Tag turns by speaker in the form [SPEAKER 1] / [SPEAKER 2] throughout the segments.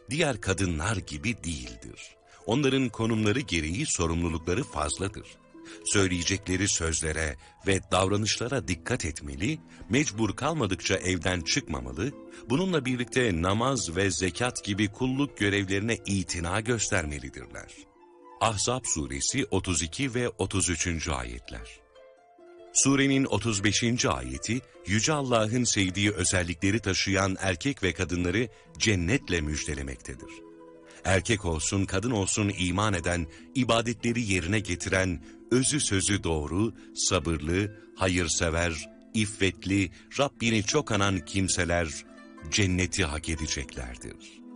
[SPEAKER 1] diğer kadınlar gibi değildir. Onların konumları gereği sorumlulukları fazladır. Söyleyecekleri sözlere ve davranışlara dikkat etmeli, mecbur kalmadıkça evden çıkmamalı, bununla birlikte namaz ve zekat gibi kulluk görevlerine itina göstermelidirler. Ahzab suresi 32 ve 33. ayetler. Surenin 35. ayeti, Yüce Allah'ın sevdiği özellikleri taşıyan erkek ve kadınları cennetle müjdelemektedir. Erkek olsun, kadın olsun iman eden, ibadetleri yerine getiren, özü sözü doğru, sabırlı, hayırsever, iffetli, Rabbini çok anan kimseler cenneti hak edeceklerdir.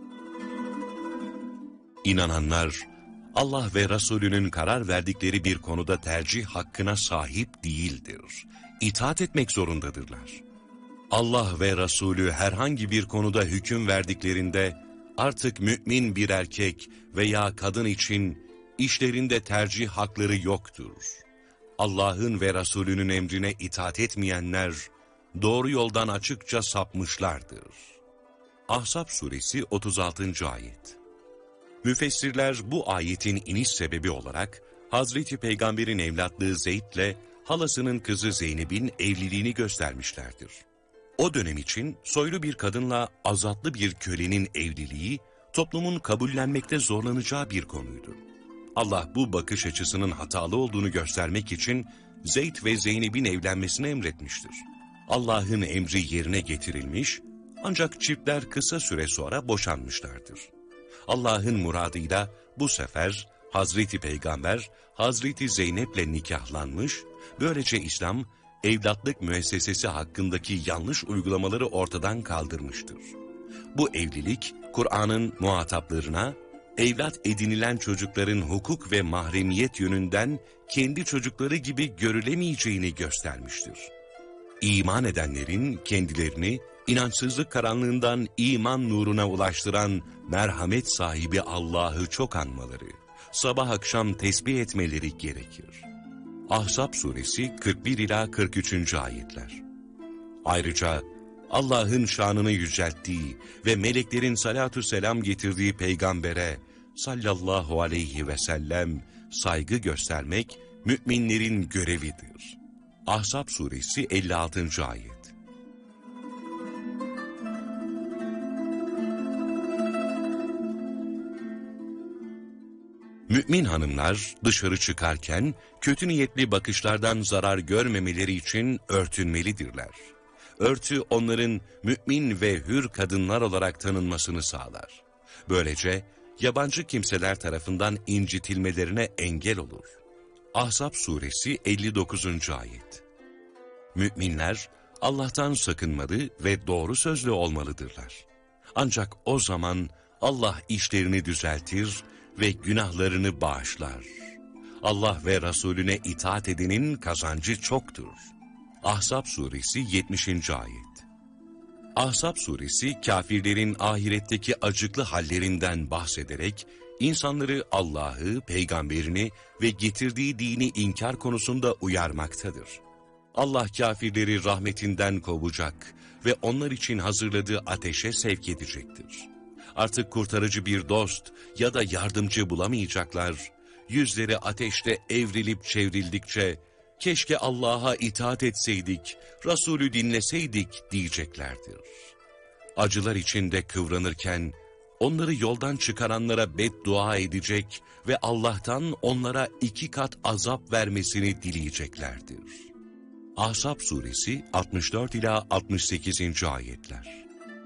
[SPEAKER 1] İnananlar, Allah ve Resulünün karar verdikleri bir konuda tercih hakkına sahip değildir. İtaat etmek zorundadırlar. Allah ve Resulü herhangi bir konuda hüküm verdiklerinde, artık mümin bir erkek veya kadın için işlerinde tercih hakları yoktur. Allah'ın ve Resulünün emrine itaat etmeyenler, doğru yoldan açıkça sapmışlardır. Ahzab suresi 36. ayet. Müfessirler bu ayetin iniş sebebi olarak, Hazreti Peygamber'in evlatlığı Zeyd'le halasının kızı Zeynep'in evliliğini göstermişlerdir. O dönem için soylu bir kadınla azatlı bir kölenin evliliği, toplumun kabullenmekte zorlanacağı bir konuydu. Allah bu bakış açısının hatalı olduğunu göstermek için Zeyd ve Zeynep'in evlenmesini emretmiştir. Allah'ın emri yerine getirilmiş, ancak çiftler kısa süre sonra boşanmışlardır. Allah'ın muradıyla bu sefer Hazreti Peygamber, Hazreti Zeynep'le nikahlanmış, böylece İslam, evlatlık müessesesi hakkındaki yanlış uygulamaları ortadan kaldırmıştır. Bu evlilik, Kur'an'ın muhataplarına, evlat edinilen çocukların hukuk ve mahremiyet yönünden kendi çocukları gibi görülemeyeceğini göstermiştir. İman edenlerin kendilerini inançsızlık karanlığından iman nuruna ulaştıran merhamet sahibi Allah'ı çok anmaları, sabah akşam tesbih etmeleri gerekir. Ahzab suresi 41 ila 43. ayetler. Ayrıca Allah'ın şanını yücelttiği ve meleklerin salatü selam getirdiği peygambere sallallahu aleyhi ve sellem saygı göstermek müminlerin görevidir. Ahzab suresi 56. ayet. Mümin hanımlar dışarı çıkarken kötü niyetli bakışlardan zarar görmemeleri için örtünmelidirler. Örtü onların mümin ve hür kadınlar olarak tanınmasını sağlar. Böylece yabancı kimseler tarafından incitilmelerine engel olur. Ahzab suresi 59. ayet. Müminler Allah'tan sakınmalı ve doğru sözlü olmalıdırlar. Ancak o zaman Allah işlerini düzeltir ve günahlarını bağışlar. Allah ve Resulüne itaat edenin kazancı çoktur. Ahzab suresi 70. ayet. Ahzab suresi kafirlerin ahiretteki acıklı hallerinden bahsederek insanları Allah'ı, peygamberini ve getirdiği dini inkar konusunda uyarmaktadır. Allah kafirleri rahmetinden kovacak ve onlar için hazırladığı ateşe sevk edecektir. Artık kurtarıcı bir dost ya da yardımcı bulamayacaklar, yüzleri ateşte evrilip çevrildikçe, keşke Allah'a itaat etseydik, Resulü dinleseydik diyeceklerdir. Acılar içinde kıvranırken, onları yoldan çıkaranlara beddua edecek ve Allah'tan onlara 2 kat azap vermesini dileyeceklerdir. Ahzab suresi 64 ila 68. ayetler.